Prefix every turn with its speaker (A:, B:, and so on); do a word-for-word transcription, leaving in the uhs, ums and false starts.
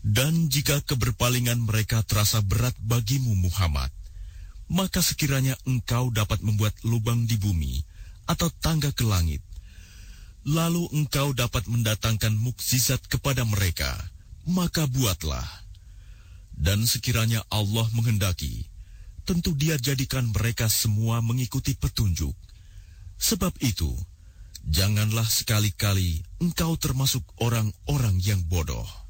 A: Dan jika keberpalingan mereka terasa berat bagimu Muhammad, maka sekiranya engkau dapat membuat lubang di bumi atau tangga ke langit, lalu engkau dapat mendatangkan mukjizat kepada mereka, maka buatlah. Dan sekiranya Allah menghendaki, tentu Dia jadikan mereka semua mengikuti petunjuk. Sebab itu, janganlah sekali-kali engkau termasuk orang-orang yang bodoh.